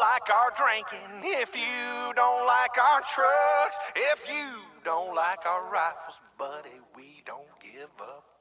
like our drinking, if you don't like our trucks, if you don't like our rifles, buddy, we don't give up.